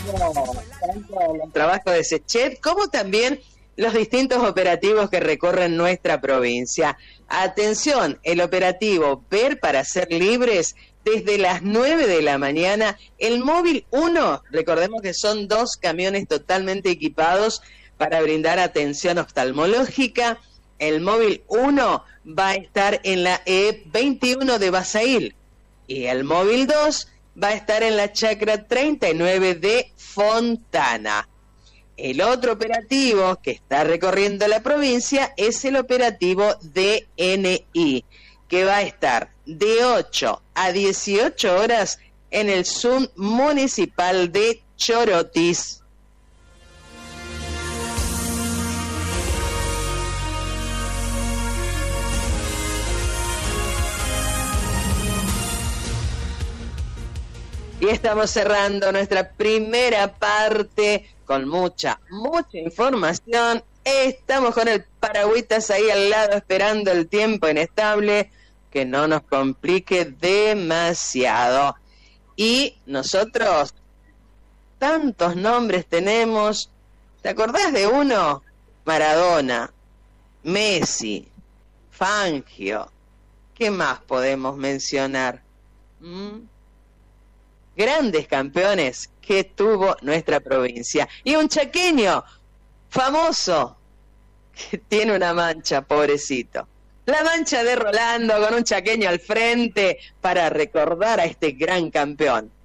tanto el trabajo de Sechet como también los distintos operativos que recorren nuestra provincia. Atención, el operativo Ver para Ser Libres desde las 9 de la mañana. El móvil 1, recordemos que son 2 camiones totalmente equipados para brindar atención oftalmológica. El móvil 1 va a estar en la E21 de Basail y el móvil 2 va a estar en la chacra 39 de Fontana. El otro operativo que está recorriendo la provincia es el operativo DNI, que va a estar de 8 a 18 horas en el Zoom municipal de Chorotis. Y estamos cerrando nuestra primera parte con mucha información. Estamos con el paragüitas ahí al lado esperando el tiempo inestable que no nos complique demasiado. Y nosotros tantos nombres tenemos. ¿Te acordás de uno? Maradona, Messi, Fangio. ¿Qué más podemos mencionar? Grandes campeones que tuvo nuestra provincia. Y un chaqueño famoso que tiene una mancha, pobrecito. La mancha de Rolando con un chaqueño al frente para recordar a este gran campeón.